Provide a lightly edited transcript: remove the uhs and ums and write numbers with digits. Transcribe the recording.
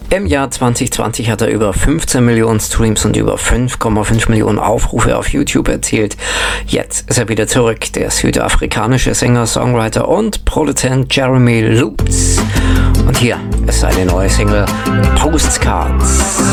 Im Jahr 2020 hat er über 15 Millionen Streams und über 5,5 Millionen Aufrufe auf YouTube erzielt. Jetzt ist er wieder zurück, der südafrikanische Sänger, Songwriter und Produzent Jeremy Loops. Und hier ist seine neue Single Postcards.